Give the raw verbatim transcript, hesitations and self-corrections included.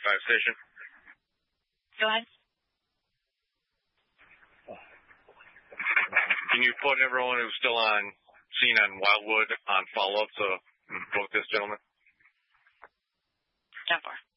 ninety-five station. Go ahead. Can you put everyone who's still on scene on Wildwood on follow-up to book this gentleman? ten four.